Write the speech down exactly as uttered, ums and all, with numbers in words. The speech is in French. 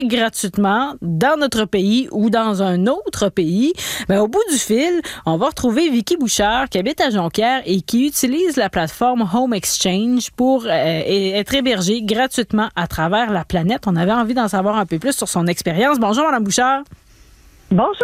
gratuitement dans notre pays ou dans un autre pays. Mais au bout du fil, on va retrouver Vicky Bouchard qui habite à Jonquière et qui utilise la plateforme Home Exchange pour euh, être hébergée gratuitement à travers la planète. On avait envie d'en savoir un peu plus sur son expérience. Bonjour, Mme Bouchard. Bonjour.